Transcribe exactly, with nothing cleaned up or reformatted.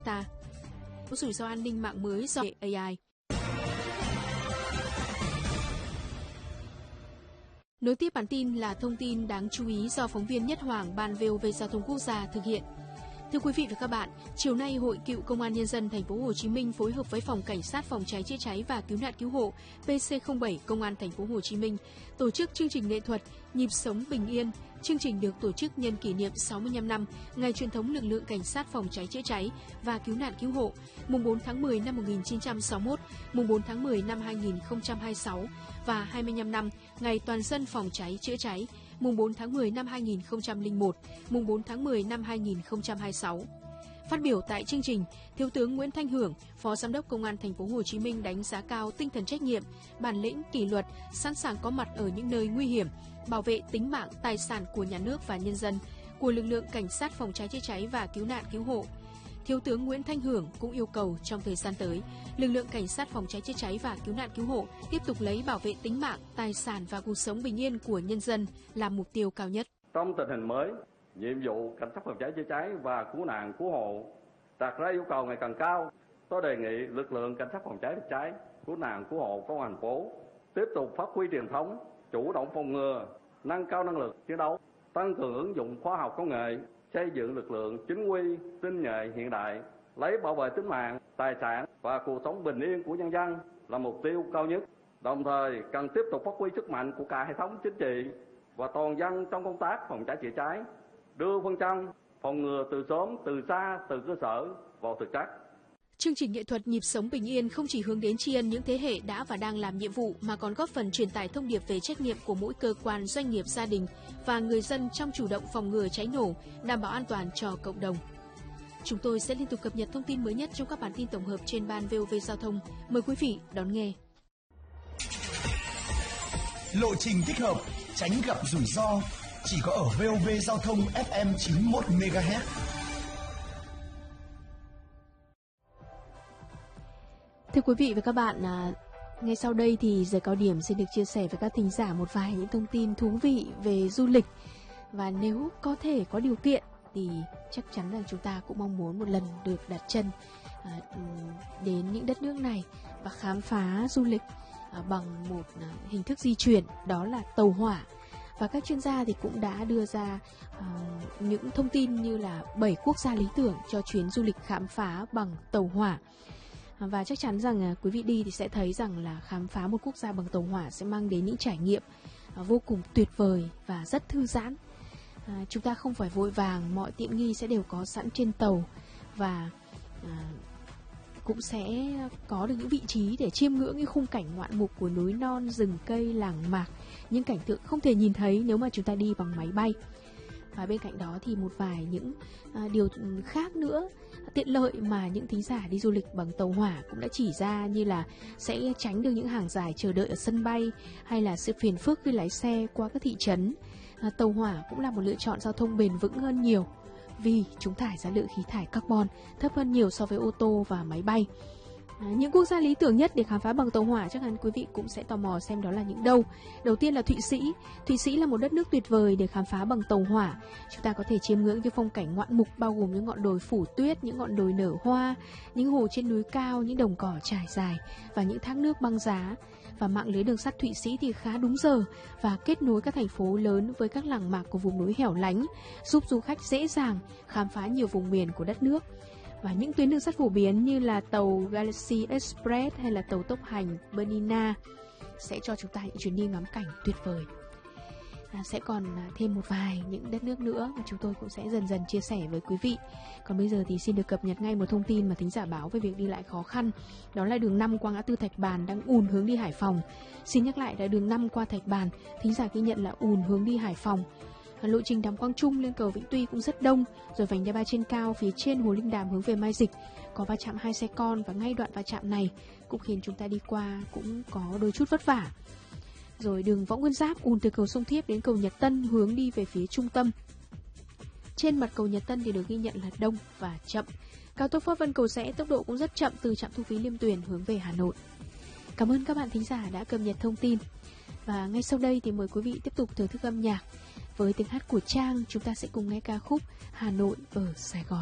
ta. Rủi ro an ninh mạng mới do a i. Nối tiếp bản tin là thông tin đáng chú ý do phóng viên Nhất Hoàng, Ban vê o vê Giao thông Quốc gia thực hiện. Thưa quý vị và các bạn, chiều nay Hội Cựu Công an Nhân dân Thành phố Hồ Chí Minh phối hợp với Phòng Cảnh sát Phòng cháy chữa cháy và Cứu nạn Cứu hộ pê xê không bảy Công an Thành phố Hồ Chí Minh tổ chức chương trình nghệ thuật Nhịp sống bình yên. Chương trình được tổ chức nhân kỷ niệm sáu mươi lăm năm ngày truyền thống lực lượng Cảnh sát Phòng cháy chữa cháy và Cứu nạn Cứu hộ, mùng bốn tháng mười năm một nghìn chín trăm sáu mươi mốt, mùng bốn tháng mười năm hai nghìn không trăm hai mươi sáu và hai mươi lăm năm ngày toàn dân phòng cháy chữa cháy, mùng bốn tháng mười năm hai nghìn không trăm lẻ một, mùng bốn tháng mười năm hai nghìn không trăm hai mươi sáu. Phát biểu tại chương trình, Thiếu tướng Nguyễn Thanh Hưởng, Phó Giám đốc Công an Thành phố Hồ Chí Minh đánh giá cao tinh thần trách nhiệm, bản lĩnh, kỷ luật, sẵn sàng có mặt ở những nơi nguy hiểm, bảo vệ tính mạng, tài sản của nhà nước và nhân dân, của lực lượng Cảnh sát Phòng cháy chữa cháy và Cứu nạn Cứu hộ. Thiếu tướng Nguyễn Thanh Hưởng cũng yêu cầu trong thời gian tới, lực lượng Cảnh sát Phòng cháy chữa cháy và Cứu nạn Cứu hộ tiếp tục lấy bảo vệ tính mạng, tài sản và cuộc sống bình yên của nhân dân làm mục tiêu cao nhất. Trong tình hình mới, nhiệm vụ Cảnh sát Phòng cháy chữa cháy và Cứu nạn Cứu hộ đặt ra yêu cầu ngày càng cao. Tôi đề nghị lực lượng Cảnh sát Phòng cháy chữa cháy, Cứu nạn Cứu hộ công an thành phố tiếp tục phát huy truyền thống, chủ động phòng ngừa, nâng cao năng lực chiến đấu, tăng cường ứng dụng khoa học công nghệ, xây dựng lực lượng chính quy, tinh nhuệ hiện đại, lấy bảo vệ tính mạng, tài sản và cuộc sống bình yên của nhân dân là mục tiêu cao nhất. Đồng thời cần tiếp tục phát huy sức mạnh của cả hệ thống chính trị và toàn dân trong công tác phòng cháy chữa cháy, đưa phương châm phòng ngừa từ sớm, từ xa, từ cơ sở vào thực chất. Chương trình nghệ thuật Nhịp sống bình yên không chỉ hướng đến tri ân những thế hệ đã và đang làm nhiệm vụ mà còn góp phần truyền tải thông điệp về trách nhiệm của mỗi cơ quan, doanh nghiệp, gia đình và người dân trong chủ động phòng ngừa cháy nổ, đảm bảo an toàn cho cộng đồng. Chúng tôi sẽ liên tục cập nhật thông tin mới nhất trong các bản tin tổng hợp trên Ban vê o vê Giao thông. Mời quý vị đón nghe. Lộ trình thích hợp, tránh gặp rủi ro, chỉ có ở vê o vê Giao thông ép em chín mươi mốt mê ga héc. Thưa quý vị và các bạn, à, ngay sau đây thì giờ cao điểm sẽ được chia sẻ với các thính giả một vài những thông tin thú vị về du lịch. Và nếu có thể có điều kiện thì chắc chắn rằng chúng ta cũng mong muốn một lần được đặt chân à, đến những đất nước này và khám phá du lịch à, bằng một à, hình thức di chuyển, đó là tàu hỏa. Và các chuyên gia thì cũng đã đưa ra uh, những thông tin như là bảy quốc gia lý tưởng cho chuyến du lịch khám phá bằng tàu hỏa. Và chắc chắn rằng uh, quý vị đi thì sẽ thấy rằng là khám phá một quốc gia bằng tàu hỏa sẽ mang đến những trải nghiệm uh, vô cùng tuyệt vời và rất thư giãn. Uh, chúng ta không phải vội vàng, mọi tiện nghi sẽ đều có sẵn trên tàu và uh, cũng sẽ có được những vị trí để chiêm ngưỡng những khung cảnh ngoạn mục của núi non, rừng cây, làng mạc, những cảnh tượng không thể nhìn thấy nếu mà chúng ta đi bằng máy bay. Và bên cạnh đó thì một vài những à, điều khác nữa, tiện lợi mà những thính giả đi du lịch bằng tàu hỏa cũng đã chỉ ra, như là sẽ tránh được những hàng dài chờ đợi ở sân bay, hay là sự phiền phức khi lái xe qua các thị trấn. À, tàu hỏa cũng là một lựa chọn giao thông bền vững hơn nhiều, vì chúng thải ra lượng khí thải carbon thấp hơn nhiều so với ô tô và máy bay. À, những quốc gia lý tưởng nhất để khám phá bằng tàu hỏa chắc hẳn quý vị cũng sẽ tò mò xem đó là những đâu. Đầu tiên là Thụy Sĩ. Thụy Sĩ là một đất nước tuyệt vời để khám phá bằng tàu hỏa. Chúng ta có thể chiêm ngưỡng những phong cảnh ngoạn mục bao gồm những ngọn đồi phủ tuyết, những ngọn đồi nở hoa, những hồ trên núi cao, những đồng cỏ trải dài và những thác nước băng giá. Và mạng lưới đường sắt Thụy Sĩ thì khá đúng giờ và kết nối các thành phố lớn với các làng mạc của vùng núi hẻo lánh, giúp du khách dễ dàng khám phá nhiều vùng miền của đất nước. Và những tuyến đường sắt phổ biến như là tàu Galaxy Express hay là tàu tốc hành Bernina sẽ cho chúng ta những chuyến đi ngắm cảnh tuyệt vời. À, sẽ còn thêm một vài những đất nước nữa mà chúng tôi cũng sẽ dần dần chia sẻ với quý vị. Còn bây giờ thì xin được cập nhật ngay một thông tin mà thính giả báo về việc đi lại khó khăn. Đó là đường năm qua ngã tư Thạch Bàn đang ùn hướng đi Hải Phòng. Xin nhắc lại là đường năm qua Thạch Bàn, thính giả ghi nhận là ùn hướng đi Hải Phòng. Lộ trình Đàm Quang Trung lên cầu Vĩnh Tuy cũng rất đông. Rồi vành đai ba trên cao phía trên Hồ Linh Đàm hướng về Mai Dịch có va chạm hai xe con, và ngay đoạn va chạm này cũng khiến chúng ta đi qua cũng có đôi chút vất vả. Rồi đường Võ Nguyên Giáp ùn từ cầu Sông Thiếp đến cầu Nhật Tân hướng đi về phía trung tâm. Trên mặt cầu Nhật Tân thì được ghi nhận là đông và chậm. Cao tốc Pháp Vân Cầu Giẽ tốc độ cũng rất chậm từ trạm thu phí Liêm Tuyền hướng về Hà Nội. Cảm ơn các bạn thính giả đã cập nhật thông tin. Và ngay sau đây thì mời quý vị tiếp tục thưởng thức âm nhạc. Với tiếng hát của Trang, chúng ta sẽ cùng nghe ca khúc Hà Nội ở Sài Gòn.